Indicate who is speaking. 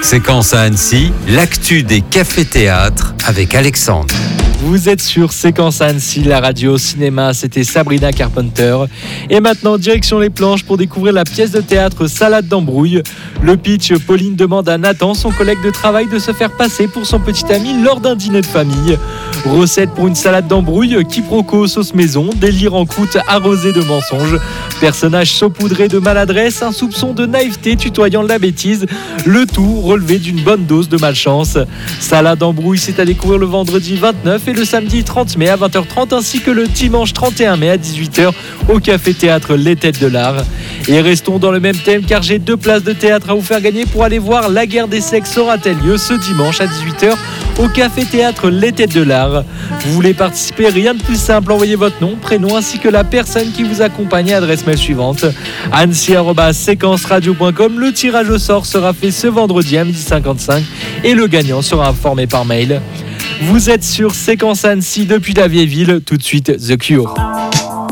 Speaker 1: Séquence à Annecy, l'actu des cafés-théâtres avec Alexandre.
Speaker 2: Vous êtes sur Séquence à Annecy, la radio cinéma, c'était Sabrina Carpenter. Et maintenant, direction les planches pour découvrir la pièce de théâtre Salade d'embrouille. Le pitch, Pauline demande à Nathan, son collègue de travail, de se faire passer pour son petit ami lors d'un dîner de famille. Recette pour une salade d'embrouille, quiproquo sauce maison, délire en croûte arrosé de mensonges, personnage saupoudré de maladresse, un soupçon de naïveté tutoyant la bêtise, le tout relevé d'une bonne dose de malchance. Salade d'embrouille, c'est à découvrir le vendredi 29 et le samedi 30 mai à 20h30 ainsi que le dimanche 31 mai à 18h au café-théâtre Les Têtes de l'Art. Et restons dans le même thème car j'ai 2 places de théâtre à vous faire gagner pour aller voir La Guerre des Sexes aura-t-elle lieu ce dimanche à 18h au café-théâtre Les Têtes de l'Art. Vous voulez participer, rien de plus simple, envoyez votre nom, prénom ainsi que la personne qui vous accompagne à l'adresse mail suivante annecy@séquenceradio.com. Le tirage au sort sera fait ce vendredi à 12h55 et le gagnant sera informé par mail. Vous êtes sur Séquence Annecy depuis la vieille ville, tout de suite The Cure.